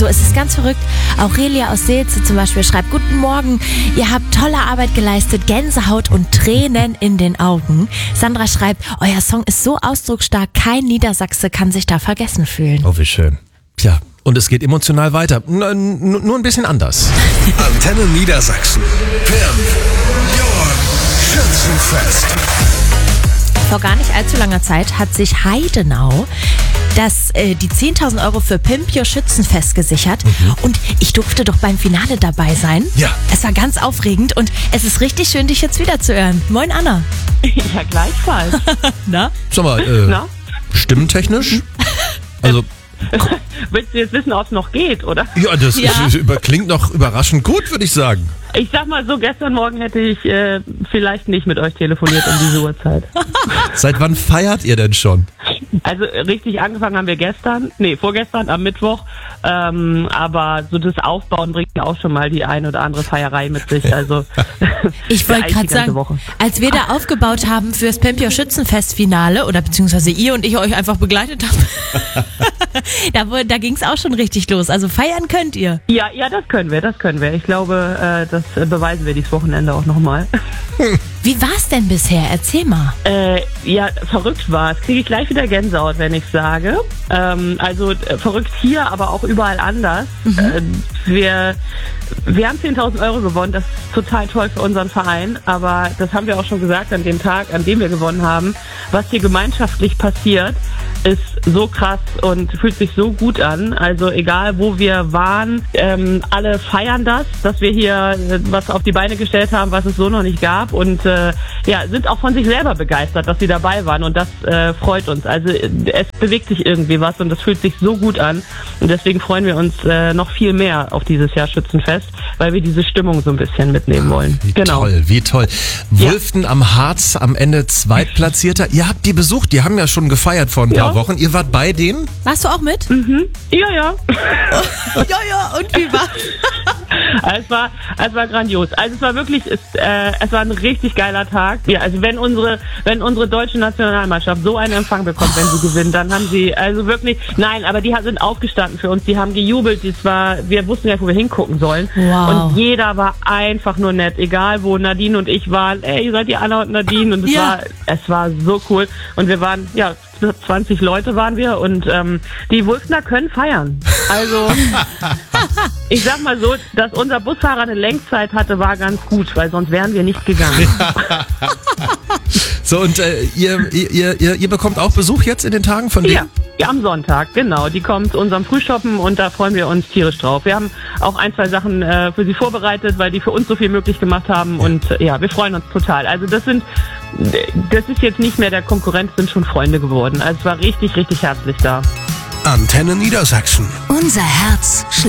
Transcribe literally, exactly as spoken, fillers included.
Also es ist ganz verrückt. Aurelia aus Seelze zum Beispiel schreibt: Guten Morgen, ihr habt tolle Arbeit geleistet, Gänsehaut und Tränen in den Augen. Sandra schreibt: Euer Song ist so ausdrucksstark, kein Niedersachse kann sich da vergessen fühlen. Oh, wie schön. Tja, und es geht emotional weiter. N- n- nur ein bisschen anders. Antenne Niedersachsen. Pimp Your Schützenfest. Vor gar nicht allzu langer Zeit hat sich Heidenau das, äh, die zehntausend Euro für Pimp Your Schützenfest gesichert. Mhm. Und ich durfte doch beim Finale dabei sein. Ja. Es war ganz aufregend und es ist richtig schön, dich jetzt wieder zu hören. Moin, Anna. Ja, gleichfalls. Na? Sag mal, äh, Na? stimmentechnisch? Also, Willst du jetzt wissen, ob es noch geht, oder? ja, das Ja. Ist, über- klingt noch überraschend gut, würde ich sagen. Ich sag mal so, gestern Morgen hätte ich äh, vielleicht nicht mit euch telefoniert um diese Uhrzeit. Seit wann feiert ihr denn schon? Also äh, richtig angefangen haben wir gestern, nee, vorgestern am Mittwoch, ähm, aber so das Aufbauen bringt auch schon mal die ein oder andere Feierei mit sich. Also Ich wollte eigentlich gerade die ganze sagen, Woche. als wir da aufgebaut haben fürs Pimp Your Schützenfest-Finale, oder beziehungsweise ihr und ich euch einfach begleitet haben, da, wo- da ging es auch schon richtig los. Also feiern könnt ihr. Ja, ja, das können wir, das können wir. Ich glaube, äh, das äh, beweisen wir dieses Wochenende auch nochmal. Wie war's denn bisher? Erzähl mal. Äh, ja, verrückt war es. Kriege ich gleich wieder Gänsehaut, wenn ich sage. Ähm, also äh, verrückt hier, aber auch überall anders. Äh, wir, wir haben zehntausend Euro gewonnen. Das ist total toll für unseren Verein. Aber das haben wir auch schon gesagt an dem Tag, an dem wir gewonnen haben. Was hier gemeinschaftlich passiert, ist so krass und fühlt sich so gut an. Also egal, wo wir waren, ähm, alle feiern das, dass wir hier äh, was auf die Beine gestellt haben, was es so noch nicht gab. Und äh, ja, sind auch von sich selber begeistert, dass sie dabei waren. Und das äh, freut uns. Also äh, es bewegt sich irgendwie was und das fühlt sich so gut an. Und deswegen freuen wir uns äh, noch viel mehr auf dieses Jahr Schützenfest, weil wir diese Stimmung so ein bisschen mitnehmen wollen. Wie Genau. toll, wie toll. Wulften am Harz am Ende Zweitplatzierter. Ihr habt die besucht, die haben ja schon gefeiert vor ein paar Ja. Wochen. Ihr wart bei denen? Warst du auch mit? Ja, ja. Ja, ja, und wie war's? Es war, es war grandios. Also es war wirklich, es, äh, es war ein richtig geiler Tag. Ja, also wenn unsere, wenn unsere deutsche Nationalmannschaft so einen Empfang bekommt, wenn sie gewinnt, dann haben sie, also wirklich, nein, aber die sind aufgestanden für uns, die haben gejubelt, das war, wir wussten ja, wo wir hingucken sollen. Wow. Und jeder war einfach nur nett, egal wo Nadine und ich waren, ey, ihr seid die Anna und Nadine und es Ja. war, es war so cool. Und wir waren, ja, zwanzig Leute waren wir und ähm, die Wulfner können feiern. Also ich sag mal so, dass unser Busfahrer eine Lenkzeit hatte, war ganz gut, weil sonst wären wir nicht gegangen. So, und äh, ihr, ihr, ihr, ihr bekommt auch Besuch jetzt in den Tagen von denen? Ja, ja, am Sonntag, genau. Die kommen zu unserem Frühschoppen und da freuen wir uns tierisch drauf. Wir haben auch ein, zwei Sachen äh, für sie vorbereitet, weil die für uns so viel möglich gemacht haben und äh, ja, wir freuen uns total. Also das sind, das ist jetzt nicht mehr der Konkurrent, sind schon Freunde geworden. Also es war richtig, richtig herzlich da. Antenne Niedersachsen. Unser Herz schlägt